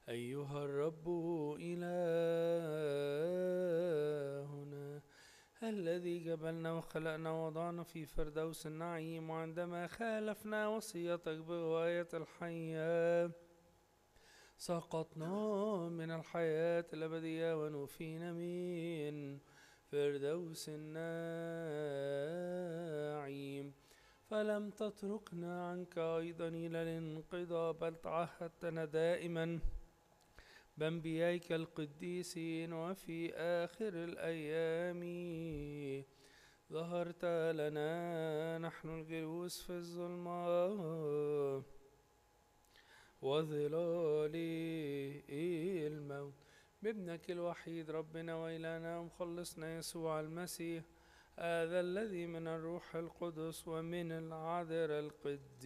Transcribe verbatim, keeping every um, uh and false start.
أيها الرب إلهنا الذي جبلنا وخلقنا ووضعنا في فردوس النعيم، وعندما خالفنا وصيتك بغواية الحياة سقطنا من الحياة الأبدية ونفينا من فردوس النعيم، فلم تتركنا عنك أيضا إلى الانقضاء، بل تعهدتنا دائما بأنبيائك القديسين، وفي آخر الأيام ظهرت لنا نحن الجلوس في الظلمة وظلال الموت بابنك الوحيد ربنا وإلهنا ومخلصنا يسوع المسيح، هذا الذي من الروح القدس ومن العذراء القديس